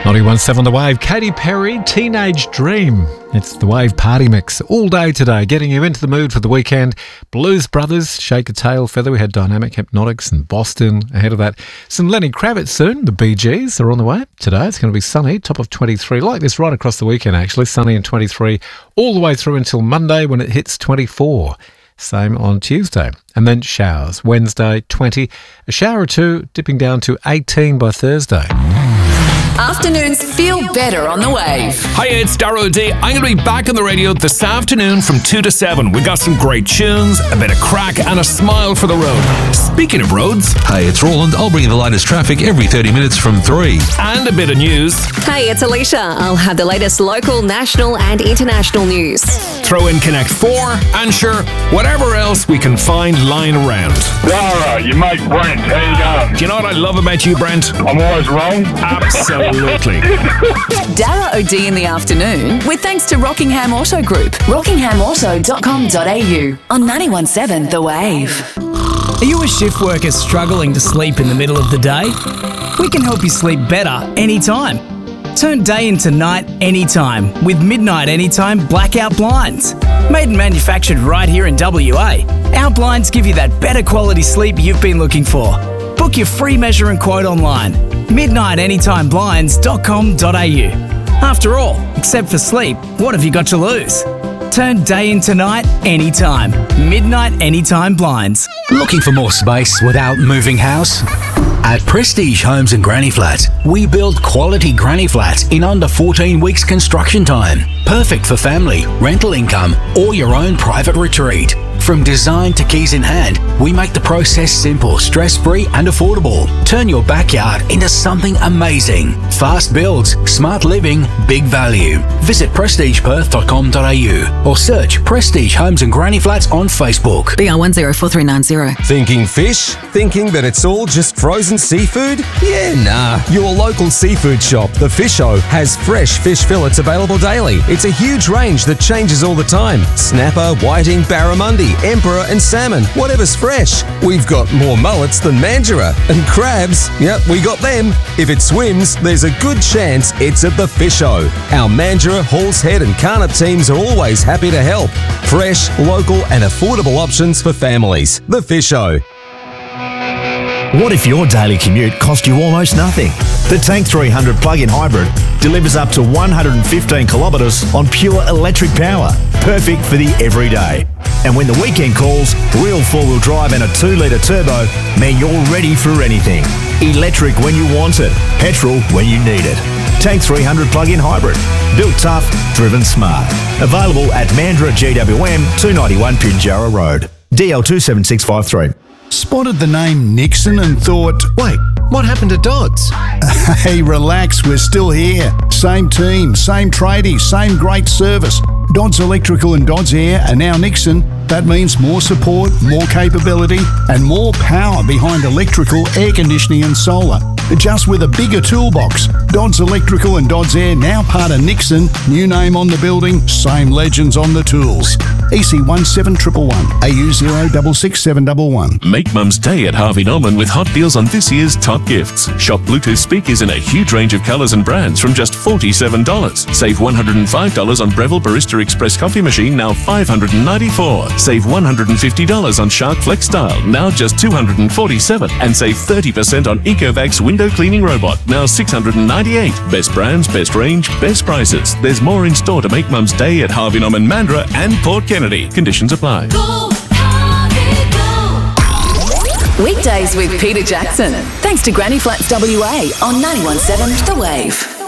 91.7 The Wave, Katy Perry, Teenage Dream. It's the Wave Party Mix all day today, getting you into the mood for the weekend. Blues Brothers, Shake a Tail Feather. We had Dynamic Hypnotics and Boston ahead of that. Some Lenny Kravitz soon. The Bee Gees are on the way today. It's going to be sunny, top of 23. Like this right across the weekend, actually. Sunny and 23 all the way through until Monday when it hits 24. Same on Tuesday. And then showers. Wednesday, 20. A shower or two, dipping down to 18 by Thursday. Afternoons feel better on the Wave. Hi, it's Darrow D. I'm going to be back on the radio this afternoon from 2 to 7. We got some great tunes, a bit of crack, and a smile for the road. Speaking of roads... Hey, it's Roland. I'll bring you the latest traffic every 30 minutes from 3. And a bit of news. Hey, it's Alicia. I'll have the latest local, national, and international news. Throw in Connect 4, and sure, whatever else we can find lying around. Dara, you mate Brent. How you going? Do you know what I love about you, Brent? I'm always wrong. Absolutely. Dara O'D in the afternoon with thanks to Rockingham Auto Group. rockinghamauto.com.au on 91.7 The Wave. Are you a shift worker struggling to sleep in the middle of the day? We can help you sleep better anytime. Turn day into night anytime with Midnight Anytime Blackout Blinds. Made and manufactured right here in WA, our blinds give you that better quality sleep you've been looking for. Book your free measure and quote online. midnightanymeblinds.com.au. After all, except for sleep, what have you got to lose? Turn day into night anytime. Midnight Anytime Blinds. Looking for more space without moving house? At Prestige Homes and Granny Flats, we build quality granny flats in under 14 weeks construction time. Perfect for family, rental income, or your own private retreat. From design to keys in hand, we make the process simple, stress-free and affordable. Turn your backyard into something amazing. Fast builds, smart living, big value. Visit prestigeperth.com.au or search Prestige Homes and Granny Flats on Facebook. BR104390. Thinking fish? Thinking that it's all just frozen seafood? Yeah, nah. Your local seafood shop, The Fisho, has fresh fish fillets available daily. It's a huge range that changes all the time. Snapper, whiting, barramundi, emperor and salmon, whatever's fresh. We've got more mullets than Mandurah. And crabs, yep, we got them. If it swims, there's a good chance it's at The Fisho. Our Mandurah, Halls Head and Carnup teams are always happy to help. Fresh, local and affordable options for families. The Fisho. What if your daily commute cost you almost nothing? The Tank 300 plug-in hybrid delivers up to 115 kilometres on pure electric power, perfect for the everyday. And when the weekend calls, real four-wheel drive and a 2-litre turbo mean you're ready for anything. Electric when you want it, petrol when you need it. Tank 300 plug-in hybrid, built tough, driven smart. Available at Mandurah GWM 291 Pinjarra Road, DL 27653. Spotted the name Nixon and thought, wait, what happened to Dodds? Hey, relax, we're still here. Same team, same tradies, same great service. Dodds Electrical and Dodds Air are now Nixon. That means more support, more capability and more power behind electrical, air conditioning and solar. Just with a bigger toolbox. Dodds Electrical and Dodds Air now part of Nixon. New name on the building, same legends on the tools. EC 17111, AU 066711. Make Mum's Day at Harvey Norman with hot deals on this year's top gifts. Shop Bluetooth speakers in a huge range of colours and brands from just $47. Save $105 on Breville Barista Express coffee machine, now $594. Save $150 on Shark Flex Style, now just $247. And save 30% on Ecovacs window cleaning robot, now $698. Best brands, best range, best prices. There's more in store to make Mum's Day at Harvey Norman, Mandurah and Port Kennedy. Conditions apply. Go, Harvey, go. Weekdays with Peter Jackson. Thanks to Granny Flats WA on 91.7 The Wave.